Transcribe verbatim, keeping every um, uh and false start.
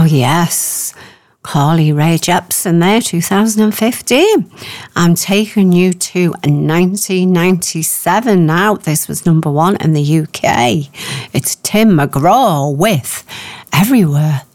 yes. Carly Rae Jepsen there, two thousand fifteen. I'm taking you to nineteen ninety-seven now. This was number one in the U K. It's Tim McGraw with Everywhere